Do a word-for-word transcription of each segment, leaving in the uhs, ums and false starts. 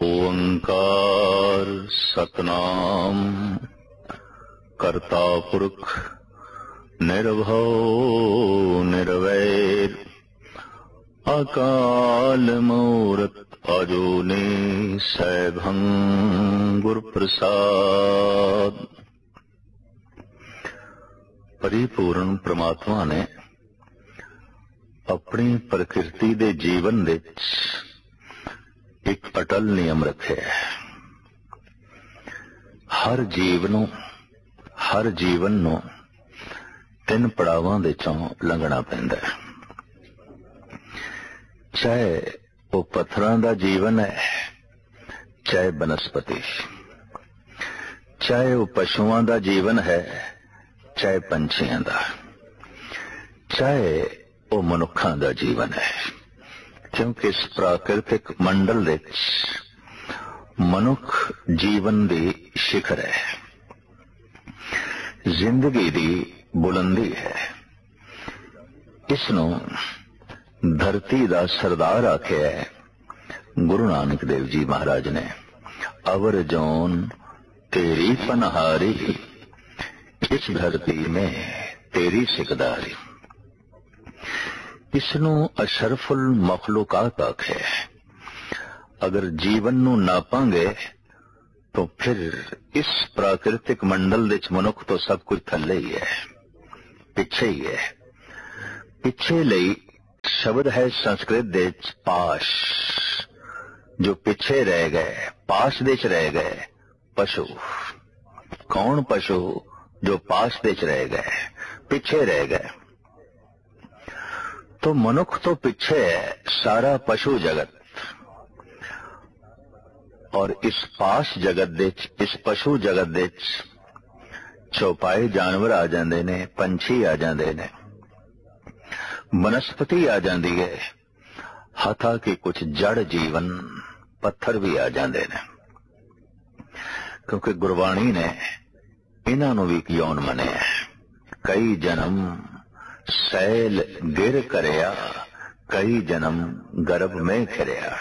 ओंकार सतनाम करता पुरख निर्भव निर्वैर अकाल मूरत अजूनी सैभं गुर प्रसाद। परिपूर्ण परमात्मा ने अपनी प्रकृति दे जीवन दे एक अटल नियम रखे। हर जीव नूं हर जीवन नूं तीन पड़ावां दे चों लंघना पैंदा है। चाहे वो पत्थरां दा जीवन है, चाहे बनस्पति, चाहे वो पशुआं दा जीवन है, चाहे पंछियां दा, चाहे वो मनुखां दा जीवन है। क्योंकि इस प्राकृतिक मंडल दे मनुख जीवन दी शिखर है, जिंदगी दी बुलंदी है। इसनों धरती दा सरदार आखे है गुरु नानक देव जी महाराज ने। अवर जौन तेरी पनहारी, इस धरती में तेरी सिकदारी। इसनों अशरफुल मखलूकात आखे। अगर जीवन नू नापांगे तो फिर इस प्राकृतिक मंडल दे मनुख तो सब कुछ थल्ले ही है, पिछे ही है। पिछे लई शब्द है संस्कृत दे पाश, जो पिछे रह गए, पाश दे रह गए पशु। कौन पशु? जो पाश दे रह गए, पिछे रह गए। तो मनुख तो पीछे है, सारा पशु जगत। और इस पाश जगत दे, इस पशु जगत दे चौपाए जानवर आ जाते ने, पंछी आ जाते ने, वनस्पति आ जाती है, हथा कि कुछ जड़ जीवन पत्थर भी आ जाते ने। क्योंकि गुरबाणी ने इन्हों भी यौन मने। कई जन्म सैल गिर करया, कई जन्म गर्भ में खिरया।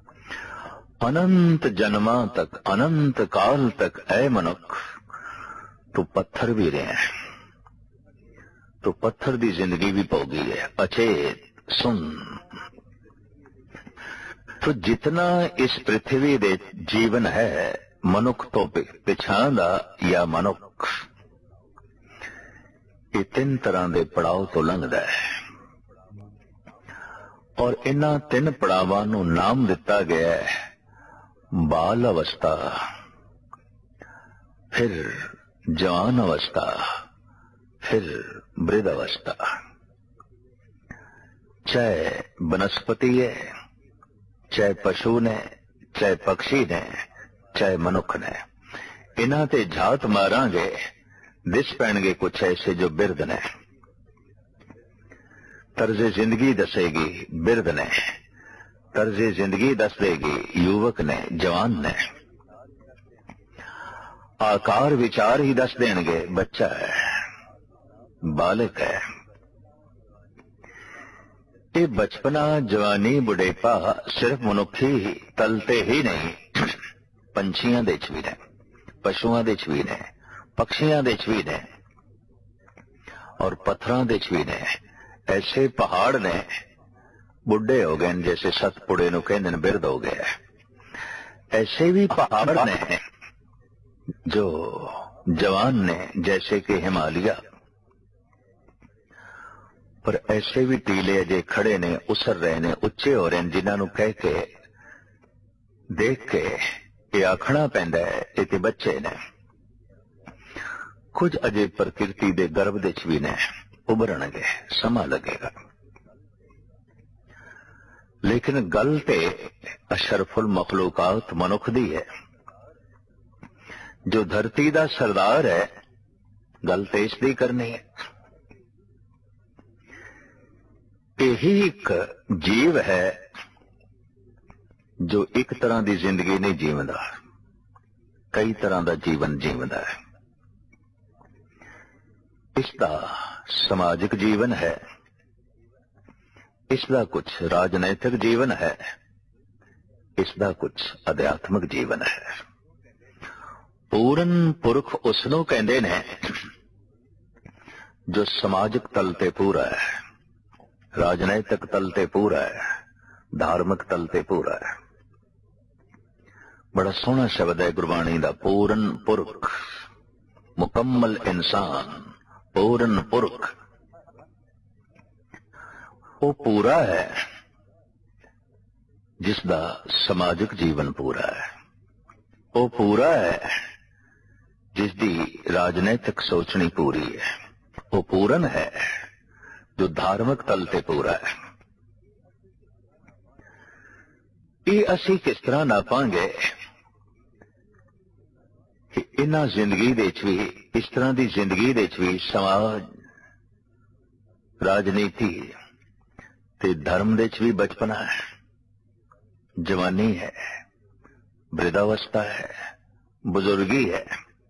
अनंत जन्मा तक, अनंत काल तक ऐ मनुख तू पत्थर भी रहे। तो पत्थर दी जिंदगी भी भोगी है, अचेत सुन। तो जितना इस पृथ्वी दे जीवन है, मनुख तो पिछां दा या मनुख, ये तीन तरह के पड़ाव तो लंघदा है। और इन्हां तीन पड़ावां नूं नाम दिता गया है बाल अवस्था, फिर जवान अवस्था, फिर वृद्ध अवस्था। चाहे वनस्पति है, चाहे पशु ने, चाहे पक्षी ने, चाहे मनुख ने, इन्हां ते झात मारांगे दिस पैणगे कुछ ऐसे जो बिरध ने। तर्जे जिंदगी दसेगी बिरध ने, तर्जे जिंदगी दस देगी युवक ने, जवान ने। आकार विचार ही दस देंगे बच्चा है, बालक है। ये बचपना, जवानी, बुढ़ेपा सिर्फ मनुखी ही तलते ही नहीं, पंछियां दे च भी ने, पशुआं दे च भी ने, पक्षियां दे च भी ने, और पत्थरां दे च भी ने। ऐसे पहाड़ ने बुढ़े हो गए, जैसे सतपुड़े नूं कहंदे ने बिरध हो गए। ऐसे भी पहाड़ ने जो जवान ने, जैसे कि हिमालय। पर ऐसे भी टीले अजे खड़े ने, उसर रहे ने, उच्चे हो रहे हैं, जिन्हां नूं कह के देख के ये आखना पैंदा है ये ते बच्चे ने। कुछ अजे प्रकृति दे गर्भ दे च भी ने, उभरनगे, समा लगेगा। लेकिन गल ते अशरफुल मखलूकात मनुख दी है, जो धरती दा सरदार है। गल ते इसदी करनी है। यही एक जीव है जो एक तरह की जिंदगी नहीं जीवंदा, कई तरह का जीवन जीवंदा है। इसका समाजिक जीवन है, इसका कुछ राजनैतिक जीवन है, इसका कुछ अध्यात्मिक जीवन है। पूरन पुरख उसनों कहते ने जो समाजिक तल ते पूरा है, राजनैतिक तल ते पूरा है, धार्मिक तल ते पूरा है। बड़ा सोहना शब्द है गुरबाणी का, पूरन पुरख, मुकम्मल इंसान, पूरन पुरख। वो पूरा है जिसका समाजिक जीवन पूरा है, वो पूरा है जिसकी राजनैतिक सोचनी पूरी है, वो पूरन है जो धार्मिक तल ते पूरा है। ये असी किस तरह नापांगे कि इन्हां जिंदगी दे विच भी, इस तरह की जिंदगी दे विच भी समाज, राजनीति ते धर्म दे विच भी बचपना है, जवानी है, वृद्धावस्था है, बुजुर्गी है।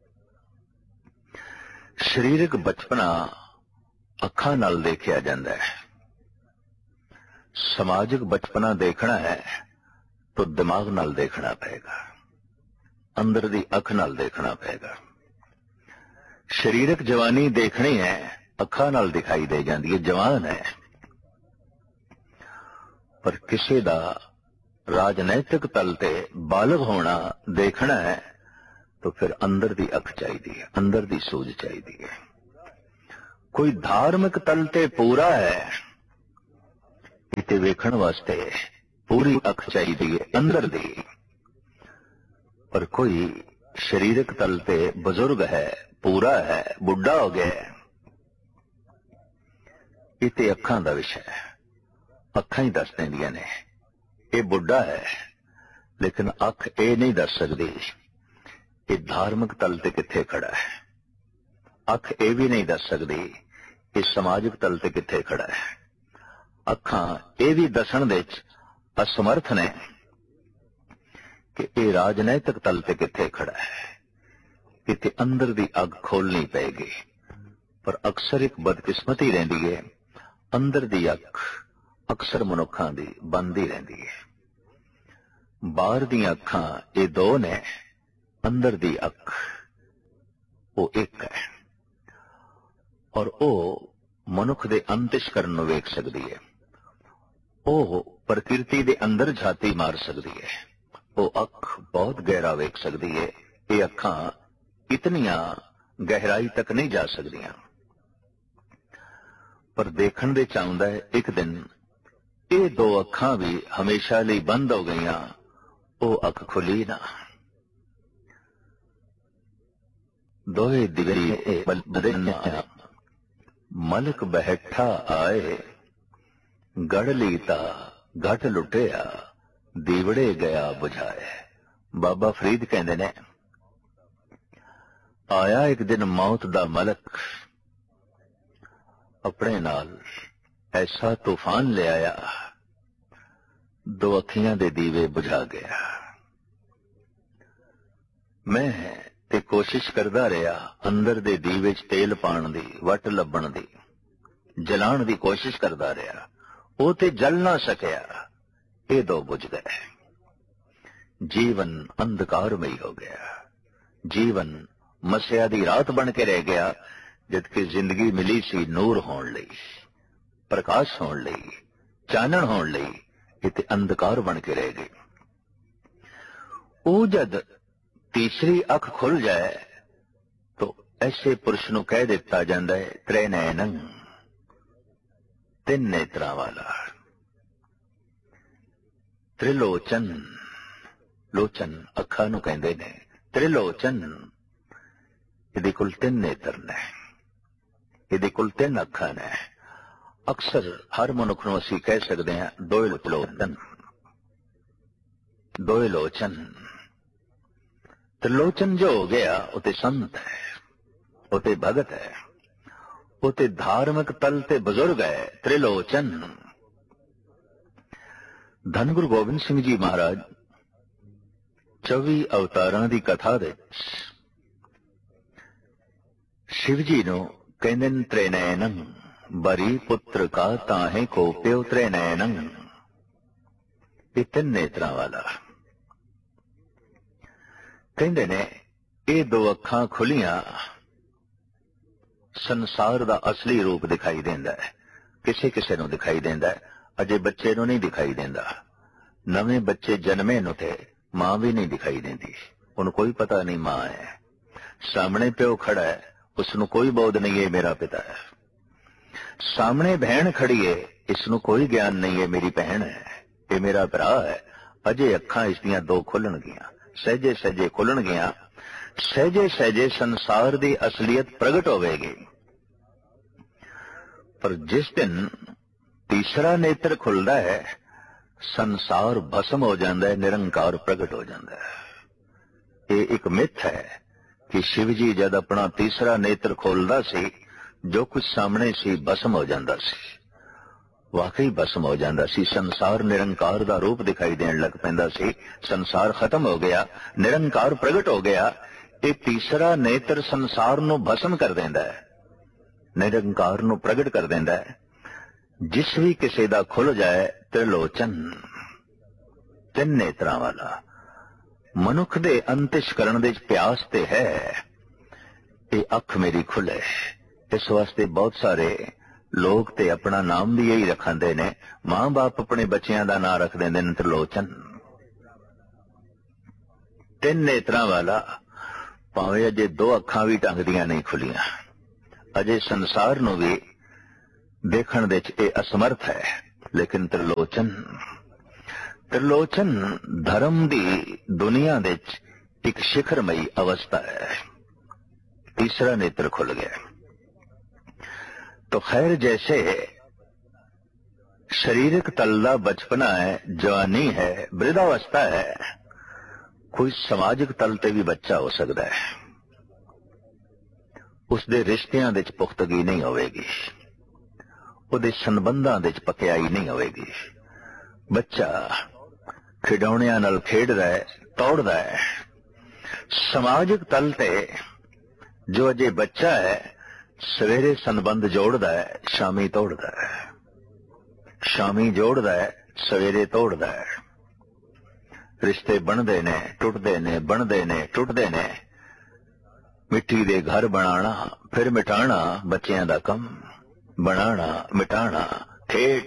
शरीरक बचपना अखां नाल देखिया जांदा है, समाजिक बचपना देखना है तो दिमाग नाल देखना पएगा, अंदर दी अख नाल देखना पएगा। शरीरक जवानी देखनी है, अखां नाल दिखाई दे जाती है, जवान है। पर किसी दा राजनैतिक तल ते बालग होना देखना है तो फिर अंदर दी अख चाहिए, अंदर दी सूझ चाहिए। कोई धार्मिक तल ते पूरा है, इते वेखण वास्ते पूरी अख चाहिए, अंदर दी। पर कोई शरीरक तल पे बुजुर्ग है, पूरा है, बुढ़ा हो गया है, इते अखां दा विषय है। अखां ही दस देंदियां ने ये बुढ़ा है, लेकिन अख ये नहीं दस सकती ये धार्मिक तल ते किथे खड़ा है। अख ये भी नहीं दस सकती ये समाजिक तल ते किथे खड़ा है। अखां ये भी दसन दे असमर्थ ने कि ये राजनैतिक तल ते किथे खड़ा है। इत्थे अंदर दी अग खोलनी पेगी। पर अक्सर एक बदकिस्मती रहिंदी है, अंदर दी अख अक्सर मनुखां दी बंदी रहिंदी है। बाहर दी अखां ये दो ने, अंदर दी अख वो एक है। और वो मनुख दे अंतस्करण नूं वेख सकदी है, वो प्रकृति दे अंदर झाती मार सकदी है, वो अख बहुत गहरा वेख सकदी है। ये अखां इतनियां गहराई तक नहीं जा सकदियां। पर देखण दे चाहुंदा है एक दिन ये दो अखां भी हमेशा लई बंद हो गईयां, वो अख खुली ना। दोए दिवे बलदे मलक बैठा आए, गढ़ लीता घट लुटिया, दीवड़े गया बुझाए। बाबा फरीद कहंदे ने, आया एक दिन मौत दा मलक, अपने नाल ऐसा तूफान ले आया, दो अखियां दे दीवे बुझा गया। मैं ते कोशिश करदा रहा अंदर दे दीवे च तेल पाण दी, वट लभण दी, जलाण दी कोशिश करदा रहा, वो ते जल ना सकया, ये दो बुझ गए। जीवन अंधकारमयी हो गया, जीवन मस्या दी रात बन के रह गया, जबकि जिंदगी मिली सी नूर होण लई, प्रकाश होण लई, चानण होण लई, इते अंधकार बन के रह गई। वो जद तीसरी अख खुल जाए तो ऐसे पुरुष नूं कह दिता जांदा है त्रै नैनन, तीन नेत्रां वाला। त्रिलोचन, लोचन अखां नूं कहंदे ने, त्रिलोचन इहदे कोल तीन नेत्र ने, इहदे कोल तीन अखां ने। अक्सर हर मनुख नूं असीं कह सकते हैं दोए लोचन, दोए लोचन। त्रिलोचन जो हो गया उते संत है, उते भगत है, उते धार्मिक तल ते बुजुर्ग है। त्रिलोचन। धन गुरु गोबिंद सिंह जी महाराज चौबी अवतारां दी कथा दे शिव जी नूं कहंदे ने त्रिनैनन, बरी पुत्र का ताहे को प्यो त्रिनैनन, ये तीन नेत्रां वाला। ਕਹਿੰਦੇ ਨੇ ਇਹ ਦੋ ਅੱਖਾਂ ਖੁੱਲੀਆਂ ਸੰਸਾਰ ਦਾ ਅਸਲੀ ਰੂਪ ਦਿਖਾਈ ਦਿੰਦਾ ਹੈ। ਕਿਸੇ ਕਿਸੇ ਨੂੰ ਦਿਖਾਈ ਦਿੰਦਾ ਹੈ, ਅਜੇ ਬੱਚੇ ਨੂੰ ਨਹੀਂ ਦਿਖਾਈ ਦਿੰਦਾ। ਨਵੇਂ ਬੱਚੇ ਜਨਮੇ ਨੂੰ ਤੇ ਮਾਂ ਵੀ ਨਹੀਂ ਦਿਖਾਈ ਦਿੰਦੀ, ਉਹਨੂੰ ਕੋਈ ਪਤਾ ਨਹੀਂ ਮਾਂ ਹੈ। ਸਾਹਮਣੇ ਪਿਓ ਖੜਾ ਹੈ, ਉਸਨੂੰ ਕੋਈ ਬੋਧ ਨਹੀਂ ਇਹ ਮੇਰਾ ਪਿਤਾ ਹੈ। ਸਾਹਮਣੇ ਭੈਣ ਖੜੀ ਹੈ, ਇਸਨੂੰ ਕੋਈ ਗਿਆਨ ਨਹੀਂ ਹੈ ਮੇਰੀ ਭੈਣ ਹੈ, ਇਹ ਮੇਰਾ ਭਰਾ ਹੈ। ਅਜੇ ਅੱਖਾਂ ਇਸ ਦੀਆਂ ਦੋ ਖੁੱਲਣਗੀਆਂ, ਸਹਿਜੇ ਸਹਿਜੇ ਖੁੱਲਣਗੀਆਂ। ਸਹਿਜੇ ਸਹਿਜੇ ਸੰਸਾਰ ਦੀ ਅਸਲੀਅਤ ਪ੍ਰਗਟ ਹੋਵੇਗੀ। ਪਰ ਜਿਸ ਦਿਨ ਤੀਸਰਾ ਨੇਤਰ ਖੁੱਲਦਾ ਹੈ, ਸੰਸਾਰ ਭਸਮ ਹੋ ਜਾਂਦਾ ਹੈ, ਨਿਰੰਕਾਰ ਪ੍ਰਗਟ ਹੋ ਜਾਂਦਾ ਹੈ। ਇਹ ਇੱਕ ਮਿੱਥ ਹੈ ਕਿ शिव जी जद अपना तीसरा नेत्र खोलता सी, जो कुछ सामने सी भस्म हो जाता सी, वाकई भस्म हो जाता सी। संसार निरंकार दा रूप दिखाई देन लग पैंदा सी। संसार खत्म हो गया, निरंकार प्रगट हो गया। ये तीसरा नेत्र संसार नू भस्म कर देंदा है, निरंकार नू प्रगट कर देंदा है। जिस भी किसी दा खुल जाए त्रिलोचन, तीन नेत्रां वाला, मनुख दे अंतਿਸ਼ਕਰਨ ਦੇ ਪਿਆਸ ਤੇ ਹੈ ਇਹ ਅੱਖ ਮੇਰੀ ਖੁੱਲੇ। ਇਸ ਵਾਸਤੇ ਬਹੁਤ ਸਾਰੇ ਲੋਕ ਤੇ ਆਪਣਾ ਨਾਮ ਵੀ ਇਹੀ ਰੱਖਦੇ ਨੇ। ਮਾਂ ਬਾਪ ਆਪਣੇ ਬੱਚਿਆਂ ਦਾ ਨਾਂ ਰੱਖ ਦਿੰਦੇ ਨੇ ਤ੍ਰਿਲੋਚਨ, ਤਿੰਨ ਨੇਤਰਾਂ ਵਾਲਾ। ਭਾਵੇਂ ਅਜੇ ਦੋ ਅੱਖਾਂ ਵੀ ਢੰਗ ਦੀਆਂ ਨਹੀਂ ਖੁੱਲੀਆਂ, ਅਜੇ ਸੰਸਾਰ ਨੂੰ ਵੀ ਦੇਖਣ ਦੇ ਚ ਇਹ ਅਸਮਰਥ ਹੈ, ਲੇਕਿਨ ਤ੍ਰਿਲੋਚਨ त्रिलोचन धर्म दी दुनिया दे एक शिखरमई अवस्था है। तीसरा नेत्र खुल गया तो खैर, जैसे शरीरक तल्ला बचपना है, जवानी है, वृद्धावस्था है, कोई समाजिक तल ते भी बच्चा हो सकता है। उसदे रिश्तियां दे च पुख्तगी नहीं होवेगी, उहदे संबंधां दे च पक्याई नहीं होवेगी। बच्चा खिडौणियां नाल खेडदा है, तोड़दा है। समाजिक तल ते जो अजे बच्चा है, सवेरे संबंध जोड़दा है, शामी तोड़दा है, शामी जोड़दा है, सवेरे तोड़दा है। रिश्ते बनदे ने, टुटदे ने, बनदे ने, टुटदे ने। मिट्टी दे घर बनाना फिर मिटाना बच्चियां दा कम, बनाना मिटाना खेड।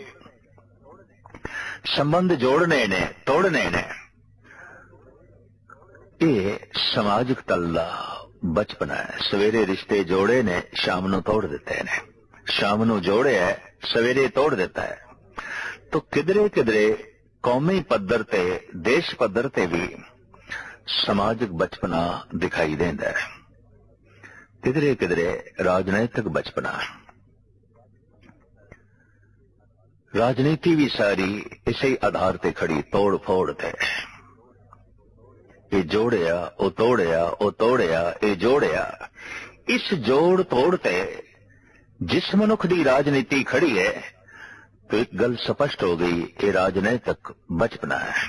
संबंध जोड़ने ने, तोड़ने ने। ये समाजिक तल्ला बचपना है। सवेरे रिश्ते जोड़े ने, शाम नू तोड़ देते ने, शाम नू जोड़े है, सवेरे तोड़ देता है। तो किधरे किधरे कौमी पद्धर ते, देश पद्धर ते भी समाजिक बचपना दिखाई देंदा है, किधरे किधरे राजनैतिक बचपना। राजनीति भी सारी इसे आधार ते खड़ी, तोड़ फोड़ ते। ये जोड़िया, ओ तोड़िया, ओ तोड़िया, ये जोड़िया। इस जोड़ तोड़ ते जिस मनुख दी राजनीति खड़ी है, तो एक गल स्पष्ट हो गई, ये राजनैतिक बचपना है।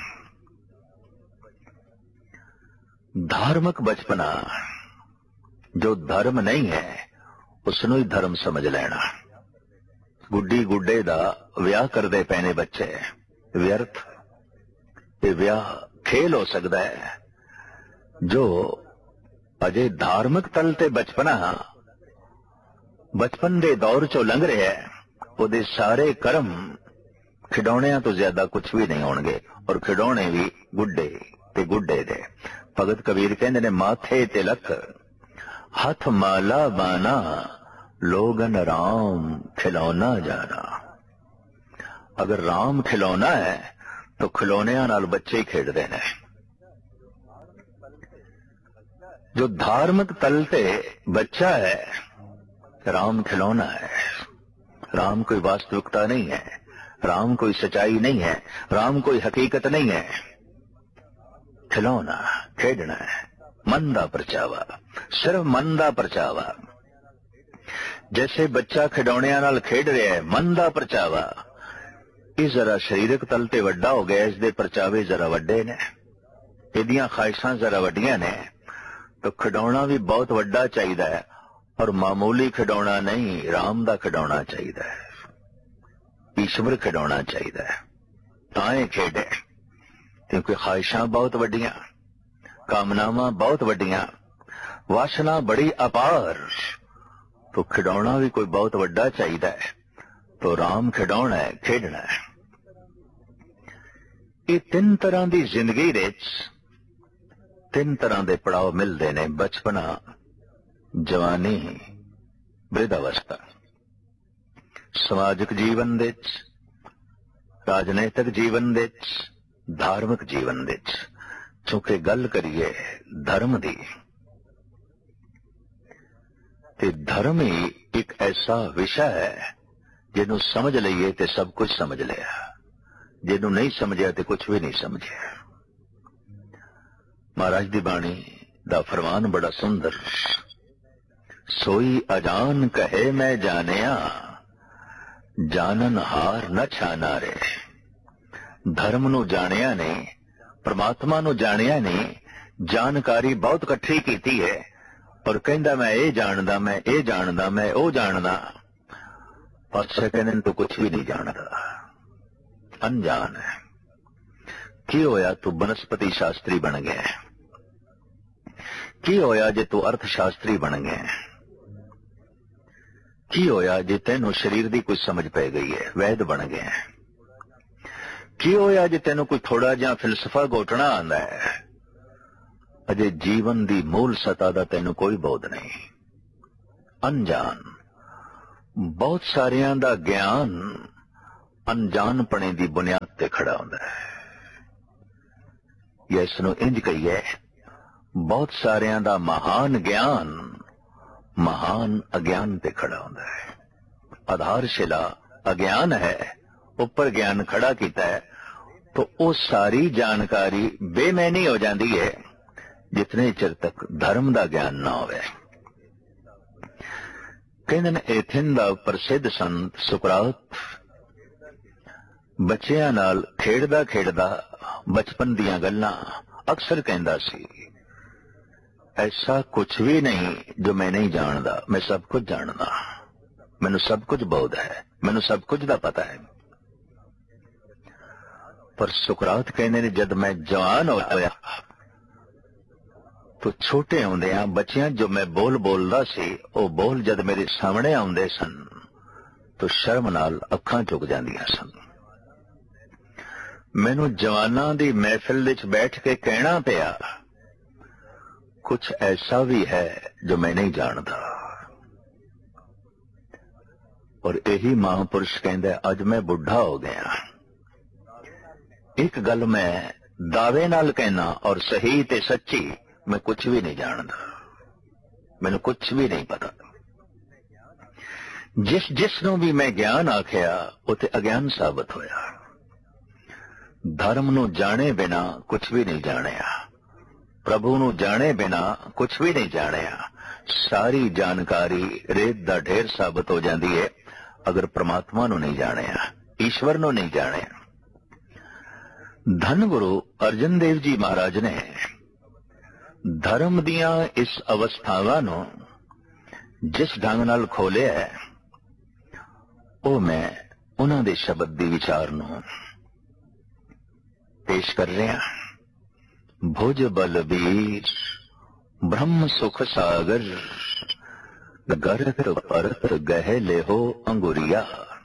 धार्मिक बचपना, जो धर्म नहीं है उसनू ही धर्म समझ लेना। गुड्डी गुड्डे दा विआह करदे पैने बच्चे, व्यर्थ। ये विआह खेल हो सकता है। जो अजे धार्मिक तल ते बचपना बचपन दे दौर चो लंघ रहा है, उहदे सारे कर्म खिडौणियां तो ज्यादा कुछ भी नहीं होणगे, और खिडौणे भी गुड्डे ते गुड्डे दे। भगत कबीर कहंदे ने, माथे तिलक हथ माला बाना, लोगन राम खिलौना जाना। अगर राम खिलौना है तो खिलौनियां नाल बच्चे खेडदे ने। जो धार्मिक तल ते बच्चा है, राम खिलौना है। राम कोई वास्तविकता नहीं है, राम कोई सच्चाई नहीं है, राम कोई हकीकत नहीं है। खिलौना खेडना है, मन दा परचावा, सिर्फ मन दा परचावा। जैसे बच्चा खिडौणियां नाल खेड रहा है, मन दा परचावा। ये जरा शरीरक तल ते वड्डा हो गया, इसदे परचावे जरा वड्डे ने, इहदियां ख्वाहिशां जरा वड्डियां ने। तो खिडौना भी बहुत वड्डा चाहिदा है, और मामूली खिडौना नहीं, राम दा खिडौना चाहिदा है, ईश्वर खिडौना चाहिदा है। तां खेडे, क्योंकि ख्वाहिशां बहुत वड्डियां। कामनावां बहुत वड्डियां, वासना बड़ी अपार, तो खिडौना भी कोई बहुत वड्डा चाहिदा है, तो राम खिडौना है, खेडना है। ये तीन तरह की जिंदगी विच तीन तरह के पड़ाव मिलते ने, बचपना, जवानी, वृद्धावस्था। समाजिक जीवन विच, राजनीतिक जीवन विच, धार्मिक जीवन विच। चूंकि गल करिए धर्म की, ते धर्म ही एक ऐसा विषय है जिन्हों समझ लीए तो सब कुछ समझ लिया, जिन्हों नहीं समझिया तो कुछ भी नहीं समझिया। महाराज दी बाणी दा फरमान बड़ा सुंदर, सोई अजान कहे मैं जानिया, जानन हार न छाना रे। धर्म नू जानिया ने, परमात्मा नू जानिया ने, जानकारी बहुत इकट्ठी कीती है और कहंदा मैं ये जानदा, मैं ये जानदा, मैं वो जानदा, पातशाह कहने तो कुछ भी नहीं जानदा, अनजान है। की होया तू बनस्पति शास्त्री बन गया, की होया जे तू अर्थशास्त्री बन गया, की होया जे तेनों शरीर की कोई समझ पै गई है, वैद बन गया, की होया जे तेनों कोई थोड़ा जिहा फिलसफा घोटना आंदा है, अजे जीवन की मूल सता दा तेनों कोई बोध नहीं, अनजान। बहुत सारियां दा ज्ञान अनजानपणे की बुनियाद ते खड़ा होंदा है, या इसनों इंज कहिए बहुत सारियां दा महान ज्ञान महान अज्ञान ते खड़ा होंदा है। आधारशिला अज्ञान है, ऊपर ज्ञान खड़ा किया है, तो वो सारी जानकारी बेमैनी हो जाती है जितने चिर तक धर्म का ज्ञान ना होवे। कहंदे ने एथेन दा प्रसिद्ध संत सुकरात बच्चियां नाल खेडदा खेडदा बचपन दियां गल्लां अक्सर कहंदा सी, ऐसा कुछ भी नहीं जो मैं नहीं जानदा, मैं सब कुछ जानदा, मैनू सब कुछ बोध है, मैनू सब कुछ दा पता है। पर सुकरात कहने ने जब मैं जवान होया तो छोटे होंदियां बच्चियां जो मैं बोल बोलदा सी, वो बोल जद मेरे सामने आउंदे सन तो शर्म नाल अखां झुक जांदियां सन। मैनू जवानां दी महफिल विच बैठ के कहना पिया, कुछ ऐसा भी है जो मैं नहीं जानता। और यही महापुरुष कहंदा अज मैं बुढ़ा हो गया, एक गल मैं दावे नाल कहना और सही ते सच्ची, मैं कुछ भी नहीं जानता, मैनू कुछ भी नहीं पता। जिस जिसनों भी मैं ज्ञान आखिया उते अज्ञान साबित होया। धर्म नू जाने बिना कुछ भी नहीं जानिया, प्रभु नू जाने बिना कुछ भी नहीं जानिया। सारी जानकारी रेत दा ढेर साबित हो जाती है अगर परमात्मा नू नहीं जानिया, ईश्वर नू नहीं जानिया। धन गुरु अर्जन देव जी महाराज ने धर्म दियां इस अवस्थावां नू जिस ढंग नाल खोलिया है, वो मैं उन्हां दे शब्द दी विचार नू पेश कर रहा। भुज बलबीर ब्रह्म सुख सागर, गर्त परत गह लेहो अंगुरिया।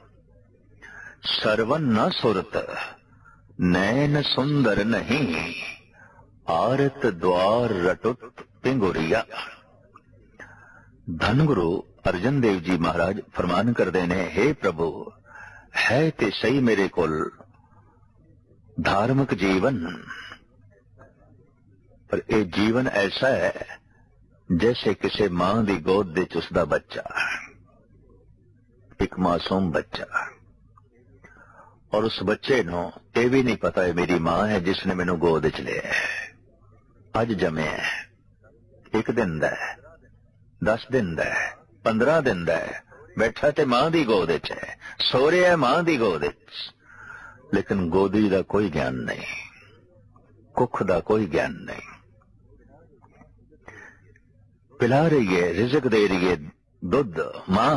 सरवन न सुरत नैन सुंदर नहीं, आरत द्वार रटुत पिंगुरिया। धन गुरु अर्जन देव जी महाराज फरमान करते ने, हे प्रभु है ते सही मेरे कोल धार्मिक जीवन, पर यह जीवन ऐसा है जैसे किसी मां की गोद विच उसका बच्चा, एक मासूम बच्चा, और उस बच्चे नू यह भी नहीं पता है मेरी मां है जिसने मैनू गोद च लिया है, अज जमे है, एक दिन दा है, दस दिन दा है, पंद्रह दिन दा है, बैठा ते मां की गोद च है, सो रहा है मां की गोद च, लेकिन गोदी का कोई ज्ञान नहीं, कुख का कोई ज्ञान नहीं। पिला रही है, रिजक दे रही है, दुध मां,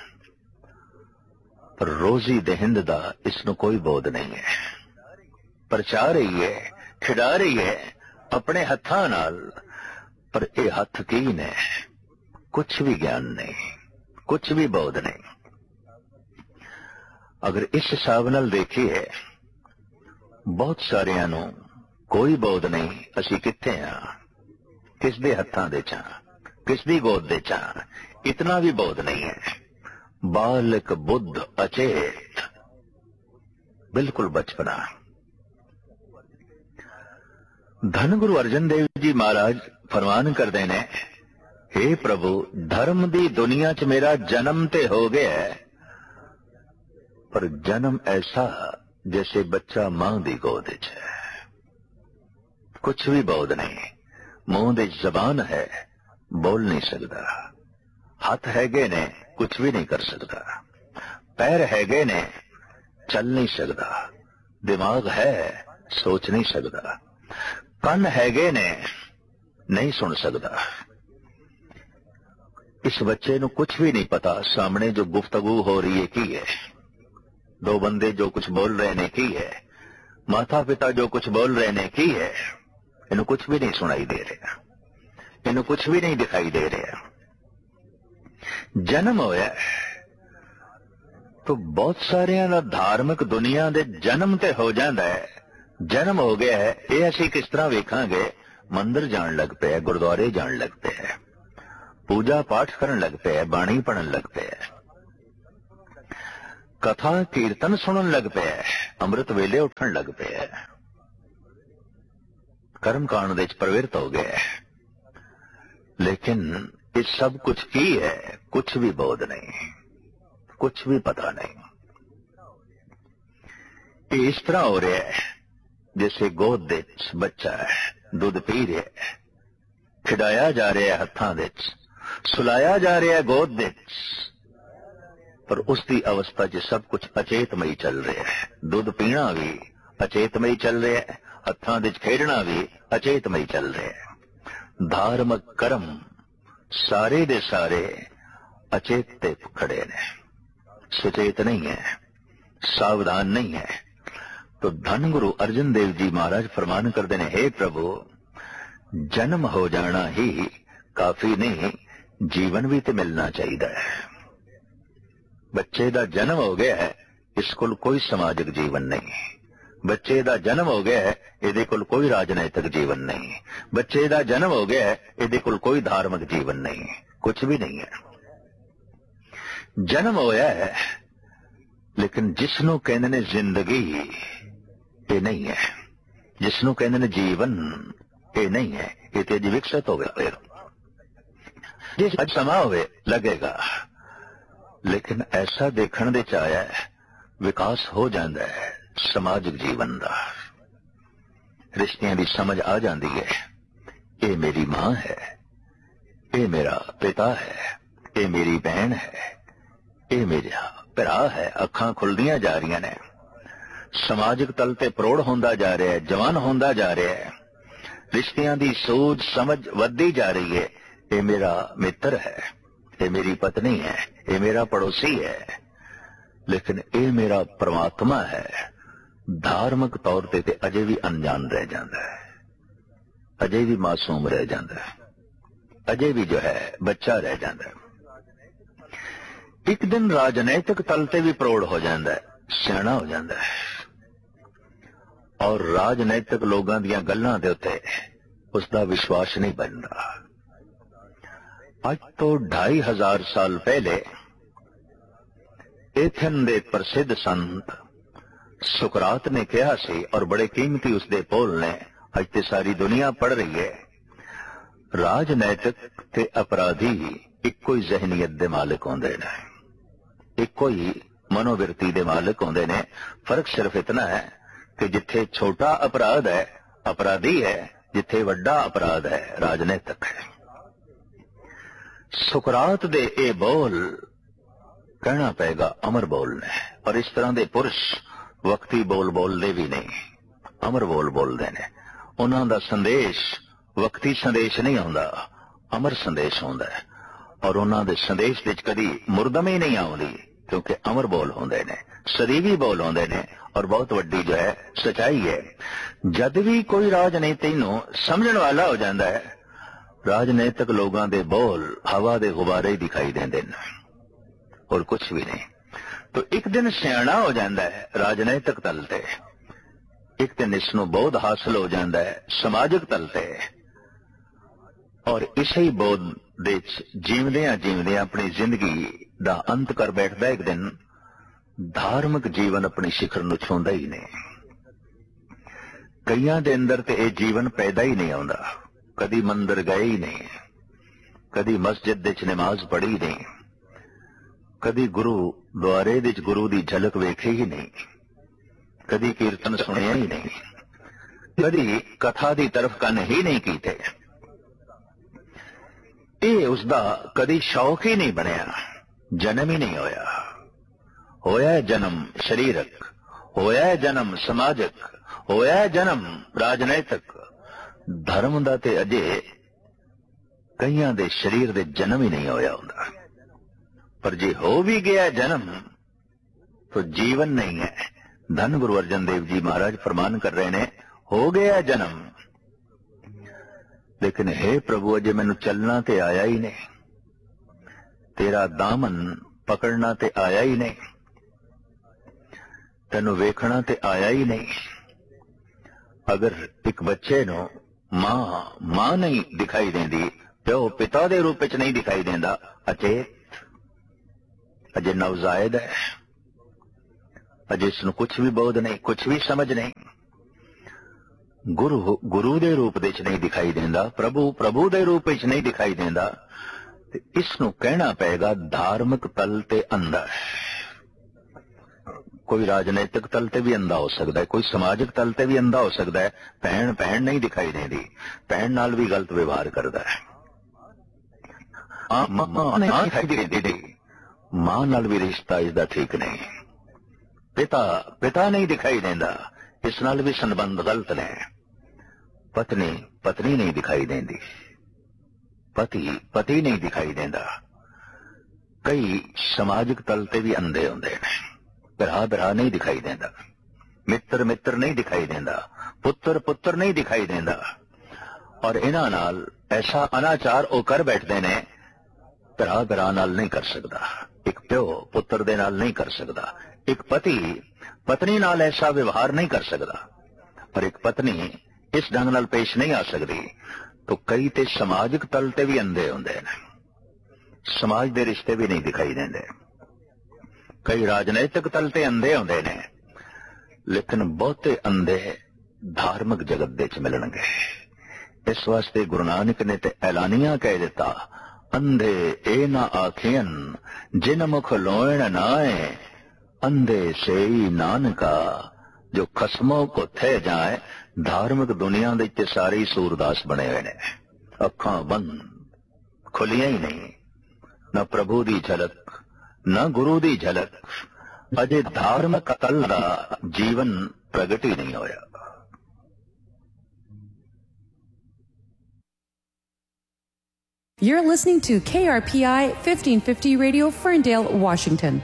पर रोजी देहिंद दा इसनों कोई बोध नहीं है। परचा रही है, खिड़ा रही है, अपने हत्थां नाल, पर ये हथ की ने? कुछ भी ज्ञान नहीं, कुछ भी बोध नहीं। अगर इस हिसाब नाल देखिए, बहुत सारियां नूं कोई बोध नहीं असी कित्थे हां, किस दे हत्थां दे च हां, किस दी गोद दे च हां, इतना भी बोध नहीं है। बालक बुद्ध अचेत, बिल्कुल बचपना। धन गुरु अर्जन देव जी महाराज फरमान करते ने, हे प्रभु, धर्म दी दुनिया च मेरा जन्म ते हो गया है, पर जन्म ऐसा जैसे बच्चा मां दी गोद च है। कुछ भी बोध नहीं, मुंह दी जबान है, बोल नहीं सकता। हाथ हैगे ने, कुछ भी नहीं कर सकता। पैर हैगे ने, चल नहीं सकता। दिमाग है, सोच नहीं सकता। कन हैगे ने, नहीं सुन सकता। इस बच्चे नूं कुछ भी नहीं पता सामने जो गुफ्तगू हो रही है की है, दो बंदे जो कुछ बोल रहे ने की है, माता पिता जो कुछ बोल रहे ने की है, इन्हें कुछ भी नहीं सुनाई दे रहा, इन्हें कुछ भी नहीं दिखाई दे रहा। जन्म होया तो बहुत सारियां दा धार्मिक दुनिया दे जन्म ते हो जाता है। जन्म हो गया है, ये असीं किस तरह वेखांगे? मंदिर जान लग पे, गुरुद्वारे जान लग पे, पूजा पाठ करन लग पे, बाणी पढ़न लग पे, कथा कीर्तन सुनन लग पे, अमृत वेले उठन लग पे, कर्म कांड दे प्रवृत्त हो गए। लेकिन इस सब कुछ की है, कुछ भी बोध नहीं, कुछ भी पता नहीं। ये इस तरह हो रहा है जैसे गोद दे बच्चा है, दूध पी रहा है, खिडाया जा रहा है हत्थां दे, सुलाया जा रहा है गोद दे, पर उसकी अवस्था च सब कुछ अचेतमई चल रहा है। दूध पीना भी अचेतमई चल रहा है, हत्थां दे खेडना भी अचेतमई चल रहा है। धार्मिक कर्म सारे दे सारे अचेत ते खड़े ने, सचेत नहीं है, सावधान नहीं है। तो धन गुरु अर्जन देव जी महाराज फरमान करते हैं, हे प्रभु, जन्म हो जाना ही काफी नहीं, जीवन भी तो मिलना चाहिए है। बच्चे का जन्म हो गया है, इसको कोई समाजिक जीवन नहीं। बच्चे का जन्म हो गया है, ये कोई राजनैतिक जीवन नहीं। बच्चे का जन्म हो गया है, ये कोई धार्मिक जीवन नहीं, कुछ भी नहीं है। जन्म होया है, लेकिन जिसनों कहने ने जिंदगी ये नहीं है, जिसनों कहने ने जीवन ये नहीं है, ये तेज विकसित हो गया। जिस अज समा हुए लगेगा, लेकिन ऐसा देखने दे चाया है विकास हो जाता है समाजिक जीवन का। रिश्तियां की समझ आ जाती है, ये मेरी मां है, ये मेरा पिता है, ये मेरी बहन है, ये मेरा भरा है। अखां खुलदियां जा रही ने, समाजिक तल ते प्रौढ़ होंदा जा रहा है, जवान होंदा जा रहा है, रिश्तियां की सूझ समझ वधदी जा रही है। ये मेरा मित्र है, ये मेरी पत्नी है, ये मेरा पड़ोसी है, लेकिन ये मेरा परमात्मा है। धार्मिक तौर पे ते अजे भी अनजान रह जाता है, अजे भी मासूम रह जाता है, अजे भी जो है बच्चा रह जाता है। एक दिन राजनैतिक तल ते भी प्रौढ़ हो जाता है, सियाणा हो जाता है, और राजनैतिक लोगों दी गल्लां दे उत्ते उसका विश्वास नहीं बनता। आज तो ढाई हजार साल पहले एथेन दे प्रसिद्ध संत सुकरात ने कहा सी, और बड़े कीमती उसके बोल ने अज ते सारी दुनिया पढ़ रही है, राजनैतिक ते अपराधी इको ही जहनीयत दे मालिक होंदे ने, इको ही मनोवृत्ति दे मालिक होंदे ने। फर्क सिर्फ इतना है कि जिथे छोटा अपराध है अपराधी है, जिथे वड्डा अपराध है राजनैतिक है। सुकरात दे ए बोल कहना पेगा अमर बोल ने, और इस तरह दे पुरुष वक्ती बोल बोलते भी नहीं, अमर बोल बोलते ने। उन्हां दा संदेश वक्ती संदेश नहीं आउंदा, अमर संदेश आउंदा है, और उन्हां दे संदेश विच कदी मुरदमी नहीं आउंदी, क्योंकि अमर बोल होंदे ने, सदीवी बोल होंदे ने और बहुत वड्डी जो है सच्चाई है। जद भी कोई राजनीति नूं समझण वाला हो जाता है, राजनीतिक लोगों के बोल हवा दे गुब्बारे ही दिखाई देंदे ने और कुछ भी नहीं। तो एक दिन सियाणा हो जाता है राजनीतिक तल ते, एक दिन इसनों बोध हासिल हो जाता है समाजिक तल ते, और इसे बोध दे जीवदियां जीवदियां अपनी जिंदगी दा अंत कर बैठदा। एक दिन धार्मिक जीवन अपनी शिखर नूं छूंदा ही नहीं। कईयां दे अंदर ते ये जीवन पैदा ही नहीं आउंदा, कदी मंदिर गए ही नहीं, कदी मस्जिद दे च नमाज पढ़ी नहीं, कदी गुरु द्वारे दे च गुरु दी झलक वेखी ही नहीं, कदी कीर्तन सुनिया ही नहीं, कदी कथा दी तरफ कन ही नहीं कीते। ये उसदा कदी शौक ही नहीं बनया, जन्म ही नहीं होया। होया है जन्म शरीरक, होया है जन्म समाजिक, होया है जन्म राजनैतिक। धर्म दा ते अजे कईयां दे शरीर दे जन्म ही नहीं होया हुंदा। पर जे हो भी गया जन्म तो जीवन नहीं है। धन गुरु अर्जन देव जी महाराज फरमान कर रहे ने, हो गया जन्म, लेकिन हे प्रभु अजे मैनू चलना ते आया ही नहीं, तेरा दामन पकड़ना ते आया ही नहीं, तेनू वेखना ते आया ही नहीं। अगर एक बच्चे नो मां मां नहीं दिखाई देंदी, प्यो पिता दे रूप च नहीं दिखाई देंदा, अचेत अजे नवजायद है, अजे इसनू कुछ भी बोध नहीं, कुछ भी समझ नहीं। गुरु गुरु दे रूप दे च नहीं दिखाई देंदा, प्रभु प्रभु दे रूप च नहीं दिखाई देंदा, ते इसनू कहना पेगा धार्मिक तल ते अंधा है। कोई राजनीतिक तल ते भी अंधा हो सकता है, कोई समाजिक तल ते भी अंधा हो सकता है। भैन भैन नहीं दिखाई देंदी, भैन नाल भी गलत व्यवहार करता है। मां नहीं दिखाई देंदी, मां नाल भी रिश्ता इसदा ठीक नहीं। पिता पिता नहीं दिखाई देंदा, इस नाल भी संबंध गलत ने। पत्नी पत्नी नहीं दिखाई देंदी, पति पति नहीं दिखाई देंदा। कई समाजिक तल ते भी अंधे होंदे ने, भरा भरा नहीं दिखाई देंदा, मित्र मित्र नहीं दिखाई देंदा, पुत्र पुत्र नहीं दिखाई देंदा। और इन्हां नाल ऐसा अनाचार ओ कर बैठदे ने, भरा भरा नाल नहीं कर सकदा, एक प्यो पुत्र दे नाल नहीं कर सकदा, एक पति पत्नी नाल ऐसा व्यवहार नहीं कर सकदा, और एक पत्नी इस ढंग नाल पेश नहीं आ सकती। तो कई ते समाजिक तल ते भी अंधे होंदे ने, समाज दे रिश्ते भी नहीं दिखाई देंदे। कई राजनीतिक तल ते अंधे होंदे ने, लेकिन बहुते अंधे धार्मिक जगत दे च मिलणगे। इस वास्ते गुरु नानक ने ते ऐलानिया कह दिता, अंधे ए ना आखियन जिन मुख लोयण नाए, अंधे से ही नानका जो खसमों को थे जाए। धार्मिक दुनिया दे सारे सूरदास बने हुए ने, अखां बंद खुलियां ही नहीं, न प्रभु दी झलक न गुरु दी झलक। अजे धार्मिक तल दा जीवन प्रगट ही नहीं होया। You're listening to K R P I fifteen fifty Radio, Ferndale, Washington.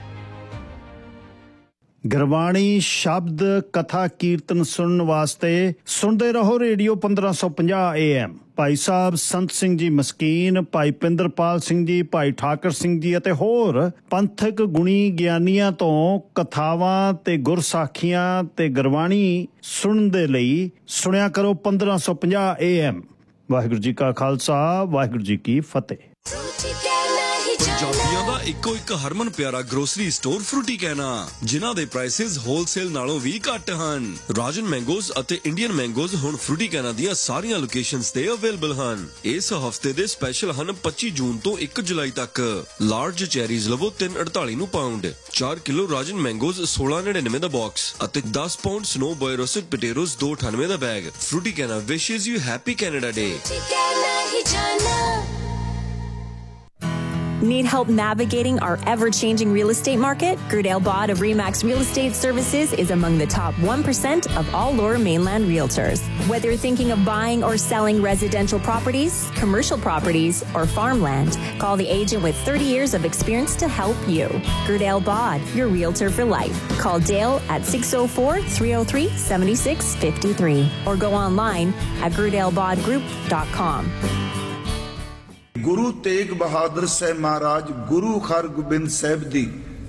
Gurbani ਸ਼ਬਦ ਕਥਾ ਕੀਰਤਨ ਸੁਣਨ ਵਾਸਤੇ ਸੁਣਦੇ ਰਹੋ ਰੇਡੀਓ ਪੰਦਰਾਂ ਸੌ ਪੰਜਾਹ ਏ ਐਮ। ਭਾਈ ਸਾਹਿਬ ਸੰਤ ਸਿੰਘ ਜੀ ਮਸਕੀਨ, ਭਾਈ ਪਿੰਦਰਪਾਲ ਸਿੰਘ ਜੀ, ਭਾਈ ਠਾਕਰ ਸਿੰਘ ਜੀ ਅਤੇ ਹੋਰ ਪੰਥਕ ਗੁਣੀ ਗਿਆਨੀਆਂ ਤੋਂ ਕਥਾਵਾਂ ਤੇ ਗੁਰਸਾਖੀਆਂ ਤੇ ਗੁਰਬਾਣੀ ਸੁਣਨ ਦੇ ਲਈ ਸੁਣਿਆ ਕਰੋ ਪੰਦਰਾਂ ਸੌ ਪੰਜਾਹ ਏ ਐਮ। ਵਾਹਿਗੁਰੂ ਜੀ ਕਾ ਖਾਲਸਾ, ਵਾਹਿਗੁਰੂ ਜੀ ਕੀ ਫਤਿਹ। ਪੰਜਾਬੀਆਂ ਦਾ ਇੱਕੋ ਇੱਕ ਹਰਮਨ ਪਿਆਰਾ ਗਰੋਸਰੀ ਸਟੋਰ ਫਰੂਟੀ ਕਹਿਣਾ, ਜਿਨ੍ਹਾਂ ਦੇ ਪ੍ਰਾਈਸਿਸ ਹੋਲਸੇਲ ਨਾਲੋਂ ਵੀ ਘੱਟ ਹਨ। ਰਾਜਨ ਮੈਂਗੋਜ਼ ਅਤੇ ਇੰਡੀਅਨ ਮੈਂਗੋਜ਼ ਹੁਣ ਫਰੂਟੀ ਕਹਿਣਾ ਦੀਆਂ ਸਾਰੀਆਂ ਲੋਕੇਸ਼ਨਸ ਤੇ ਅਵੇਲੇਬਲ ਹਨ। ਇਸ ਹਫਤੇ ਦੇ ਸਪੈਸ਼ਲ ਹਨ ਪੱਚੀ ਜੂਨ ਤੋਂ ਇੱਕ ਜੁਲਾਈ ਤੱਕ। ਲਾਰਜ ਚੈਰੀਜ਼ ਲਵੋ ਤਿੰਨ ਅੜਤਾਲੀ ਨੂੰ ਪਾਉਂਡ, ਚਾਰ ਕਿਲੋ ਰਾਜਨ ਮੈਂਗੋਜ਼ ਸੋਲਾਂ ਨੜਿਨਵੇਂ ਦਾ ਬਾਕਸ ਅਤੇ ਦਸ pound snow boy roasted potatoes ਦੋ ਅਠਾਨਵੇਂ ਦਾ ਬੈਗ। ਫਰੂਟੀ ਕਹਿਣਾ ਵਿਸ਼ੇਜ਼ you happy Canada day. Need help navigating our ever-changing real estate market? Gerdale Bod of Remax Real Estate Services is among the top one percent of all Lower Mainland realtors. Whether you're thinking of buying or selling residential properties, commercial properties, or farmland, call the agent with thirty years of experience to help you. Gerdale Bod, your realtor for life. Call Dale at six oh four, three oh three, seven six five three or go online at gerdale bod group dot com. Guru Tegh Bahadur Sahib ਮਹਾਰਾਜ ਗੁਰੂ ਹਰਗੋਬਿੰਦ ਸਾਹਿਬ ਦੀ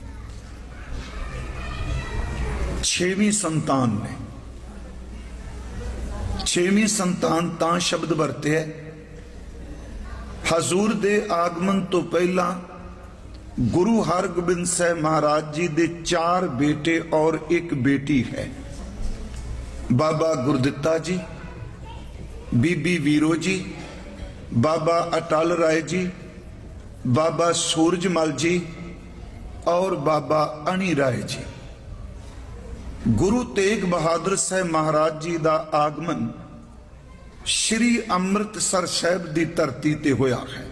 ਛੇਵੀਂ ਸੰਤਾਨ ਨੇ। ਛੇਵੀਂ ਸੰਤਾਨ ਤਾਂ ਸ਼ਬਦ ਵਰਤੇ ਹੈ, ਹਜ਼ੂਰ ਦੇ ਆਗਮਨ ਤੋਂ ਪਹਿਲਾਂ ਗੁਰੂ ਹਰਗੋਬਿੰਦ ਸਾਹਿਬ ਮਹਾਰਾਜ ਜੀ ਦੇ ਚਾਰ ਬੇਟੇ और एक बेटी है। बाबा गुरदित्ता जी, बीबी वीरो जी, बाबा अटल राय जी, बाबा सूरजमल जी और बाबा अणी राय जी। गुरु तेग बहादुर साहब महाराज जी का आगमन श्री अमृतसर साहब की धरती ते होया है।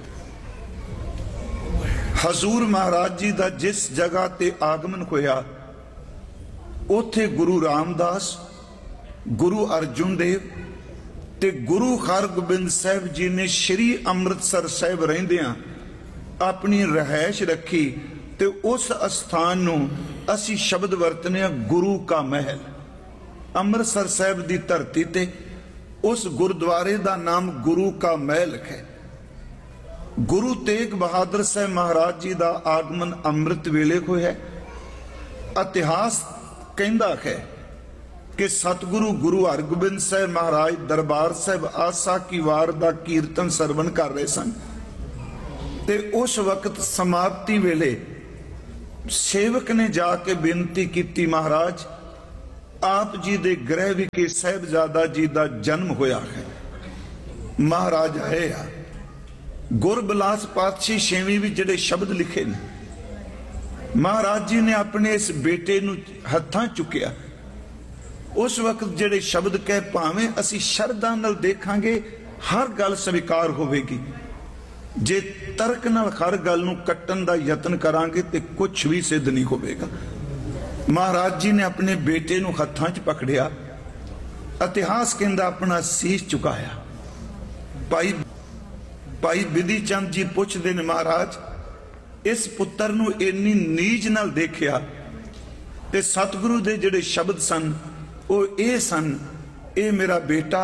हजूर महाराज जी का जिस जगह ते आगमन होया उथे गुरु रामदास, गुरु अर्जुन देव ते गुरु हरगोबिंद साहब जी ने श्री अमृतसर साहब रहिंदियां अपनी रहायश रखी ते उस स्थान नूं असी शब्द वरतने गुरु का महल। अमृतसर साहब की धरती ते उस गुरुद्वारे का नाम गुरु का महल है। गुरु तेग बहादुर साहब महाराज जी का आगमन अमृत वेले होया। इतिहास कहता है कि सतगुरु गुरु हरगोबिंद साहब महाराज दरबार साहब आसा की वार का कीर्तन सरवण कर रहे सन ते उस वक्त समाप्ति वेले सेवक ने जाके बेनती की, महाराज आप जी दे गृह विखे साहिबजादा जी का जन्म होया है। महाराज आए आ गुरबिलास पातशाही छेवीं भी जिहड़े शब्द लिखे ने, महाराज जी ने अपने इस बेटे नूं हत्थां चुकिया। उस वक्त जिहड़े शब्द कह भावें असी शरधा नाल देखांगे हर गल स्वीकार होवेगी, जे तर्क नाल हर गल नूं कट्टण दा यतन करांगे ते कुछ भी सिद्ध नहीं होवेगा। महाराज जी ने अपने बेटे नूं हत्थां च पकड़िया। इतिहास कहंदा अपना सीस झुकाया। भाई भाई बिधि चंद जी पुछदे ने, महाराज इस पुत्र नूं इन्नी नीज नाल देखिया ते सतगुरु दे जिहड़े शब्द सन वो ये सन, ये मेरा बेटा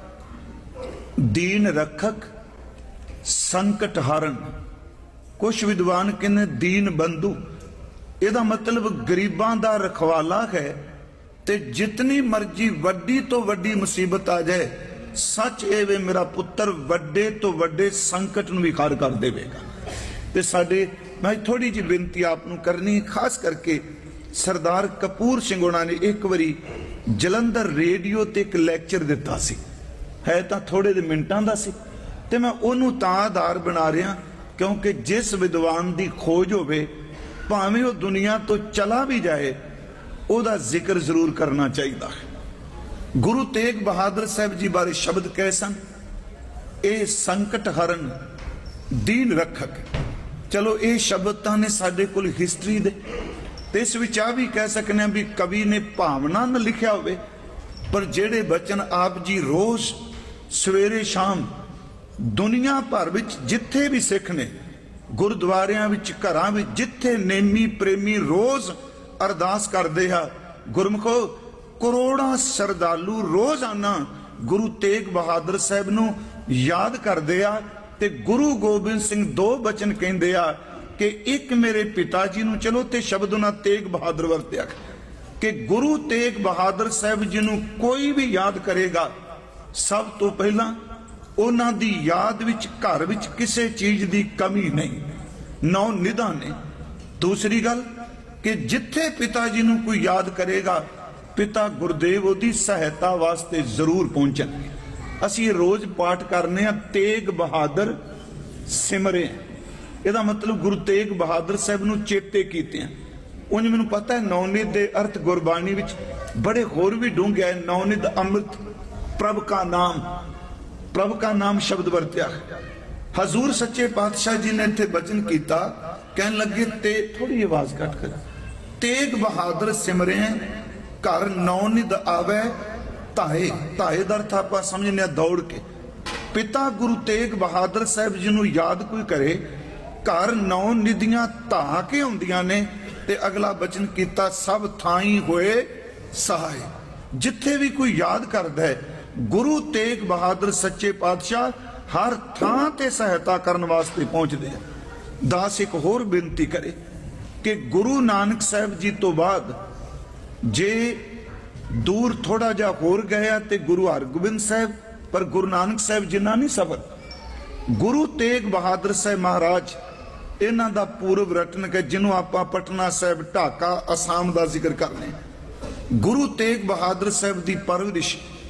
दीन रखक संकट हारण। कुछ विद्वान कहने दीन बंधु, ਇਹਦਾ मतलब गरीबां दा रखवाला है। ते जितनी मर्जी वड्डी तो वड्डी मुसीबत आ जाए, सच ए वे मेरा पुत्र वड्डे तो वड्डे संकट नूं भी खार कर देवेगा। ते साडे मैं थोड़ी जी बेनती आपनूं करनी, खास करके सरदार कपूर सिंह होना ने एक बारी जलंधर रेडियो ते एक लैक्चर दिता सी, है तां थोड़े दे मिनटां दा सी, ते मैं ओनूं तां आधार बना रहा क्योंकि जिस विद्वान दी खोज होवे भावें वो दुनिया तो चला भी जाए ओदा जिक्र जरूर करना चाहिए है। गुरु तेग बहादुर साहब जी बारे शब्द कहे सन, ए संकट हरण दीन रखक। चलो ये शब्द ने साडे कोल हिस्टरी दे ते इस विच आ भी कह सकते हैं भी कवि ने भावना न लिखिया होवे, पर जेड़े बचन आप जी रोज सवेरे शाम दुनिया भर विच जिथे भी सिख ने गुरुद्वारियां विच घरां विच जिथे नेमी प्रेमी रोज अरदास करदे आ, गुरमुखो करोड़ां श्रद्धालु रोजाना गुरु तेग बहादुर साहब नूं याद करदे आ। ते गुरु गोबिंद सिंह दो बचन कहंदे आ कि एक मेरे पिता जी नूं, चलो ते शब्द उन्हां तेग बहादुर वरत्या कि गुरु तेग बहादुर साहब जी नूं कोई भी याद करेगा सब तो पहला उन्हां दी याद विच घर विच किसी चीज दी कमी नहीं, नौ निधा ने। दूसरी गल कि जिथे पिता जी नूं कोई याद करेगा पिता गुरदेव उहदी सहायता वास्ते जरूर पहुंचणगे। असीं रोज पाठ करने आ तेग बहादुर सिमरे, ਇਹਦਾ मतलब गुरु तेग बहादुर साहब नूं चेते कीते हैं। उंज मैनूं पता है नौनिध दे अर्थ गुरबाणी विच बड़े होर भी डूंघे है। नौनिध अमृत प्रभ का नाम, प्रभ का नाम शब्द वरत्या हजूर सच्चे पातशाह जी ने इत्थे बचन कीता, कहन लगे ते थोड़ी आवाज कट कर, तेग बहादुर सिमरे घर नौ निद आवे धाए। धाए दा अर्थ आपां समझने दौड़ के। पिता गुरु तेग बहादुर साहब जी नूं याद कोई करे, घर नौ निधियां धा के आउंदियां ने, ते अगला बचन कीता सब थाई होए सहाय। जिथे भी कोई याद करदा है गुरु तेग बहादुर सच्चे पातशाह हर थां ते सहायता करन वास्ते पहुंचदे हैं। दास एक होर बेनती करे कि गुरु नानक साहब जी तो बाद जे दूर थोड़ा जा होर गया ते गुरु हरगोबिंद साहब, पर गुरु नानक साहब जिन्ना नहीं सफर। गुरु तेग बहादुर साहब महाराज इन्हां दा पूर्व रटन के जिन्हों आपां पटना साहब ढाका आसाम का जिक्र करने। गुरु तेग बहादुर साहब की परवरिश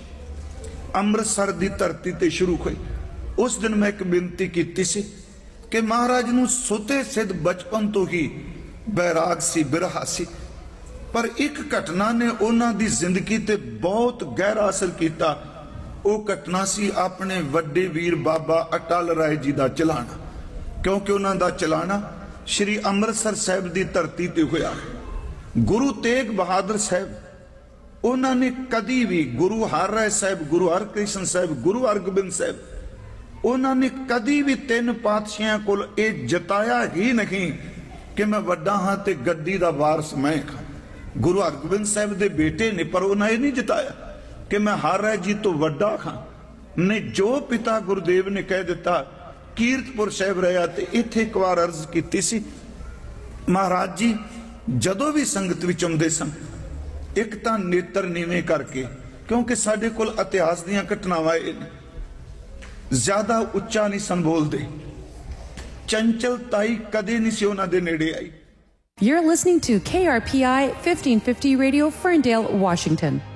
अमृतसर की धरती ते शुरू हुई। उस दिन मैं एक बेनती की सी कि महाराज नूं सुते सिद्ध बचपन तो ही बैराग सी, बिरहा सी, पर एक घटना ने उन्हां दी जिंदगी ते बहुत गहरा असर किया। वो घटना सी अपने वड्डे वीर बाबा अटल राय जी का चलाना, क्योंकि उन्हां दा चलाना श्री अमृतसर साहब की धरती ते होया। गुरु तेग बहादुर साहब उन्होंने कदी भी गुरु हर राय साहब, गुरु हरकृष्ण साहब, गुरु हरगोबिंद साहब, उन्होंने कदी भी तीन पातशाहियां कोल यह जताया ही नहीं कि मैं वड्डा हाँ ते गद्दी दा वारस मैं हां। गुरु हरगोबिंद साहब दे बेटे ने, पर उन्हें यह नहीं जताया कि मैं हर राय जी तो वड्डा हाँ। ने जो पिता गुरुदेव ने कह दिता कीरतपुर साहब रहा, तो इत्थे एक बार अर्ज की सी, महाराज जी जदों भी संगत विच आउंदे सन एक तां नेत्र नीवें करके, क्योंकि साडे कोल इतिहास दीयां घटनावां ज्यादा उच्चा नहीं सन बोलदे, चंचलताई कदे नहीं सी उन्हां दे नेड़े आई। You're listening to K R P I fifteen fifty Radio, Ferndale, Washington.